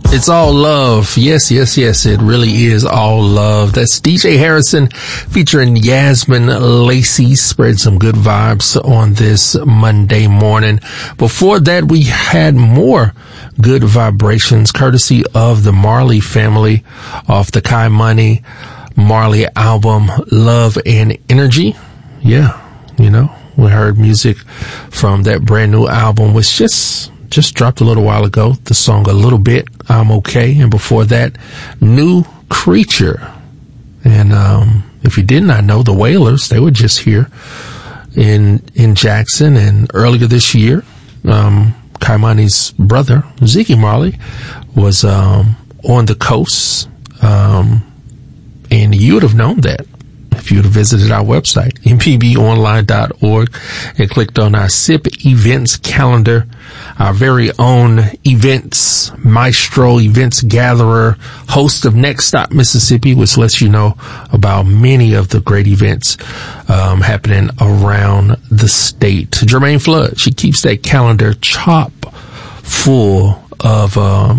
It's all love. Yes, yes, yes. It really is all love. That's DJ Harrison featuring Yasmin Lacey. Spread some good vibes on this Monday morning. Before that, we had more good vibrations courtesy of the Marley family off the Kai Money Marley album, Love and Energy. Yeah, you know, we heard music from that brand new album, which just dropped a little while ago. The song A Little Bit, I'm Okay. And before that, New Creature. And if you did not know, the Wailers, they were just here in Jackson. And earlier this year, Kaimani's brother, Ziggy Marley, was on the coast. And you would have known that if you would have visited our website, mpbonline.org, and clicked on our SIP events calendar, our very own events maestro, events gatherer, host of Next Stop Mississippi, which lets you know about many of the great events happening around the state. Jermaine Flood, she keeps that calendar chock full of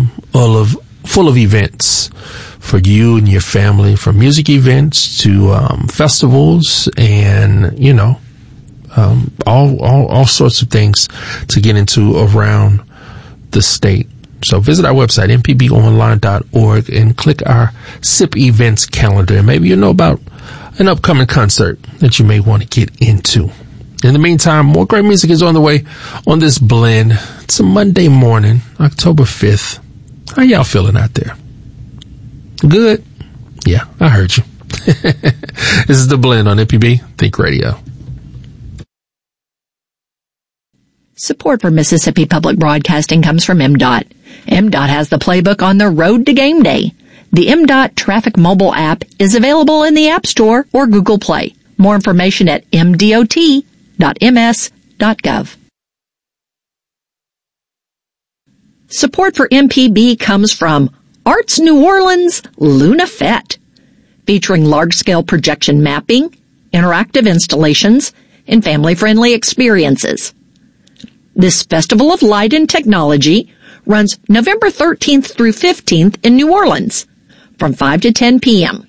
events for you and your family, from music events to festivals and, you know, all sorts of things to get into around the state. So visit our website, mpbonline.org, and click our SIP events calendar. And maybe you know about an upcoming concert that you may want to get into. In the meantime, more great music is on the way on this blend. It's a Monday morning, October 5th. How y'all feeling out there? Good? Yeah, I heard you. This is The Blend on MPB Think Radio. Support for Mississippi Public Broadcasting comes from MDOT. MDOT has the playbook on the road to game day. The MDOT Traffic mobile app is available in the App Store or Google Play. More information at mdot.ms.gov. Support for MPB comes from Arts New Orleans Luna Fête, featuring large-scale projection mapping, interactive installations, and family-friendly experiences. This Festival of Light and Technology runs November 13th through 15th in New Orleans from 5 to 10 p.m.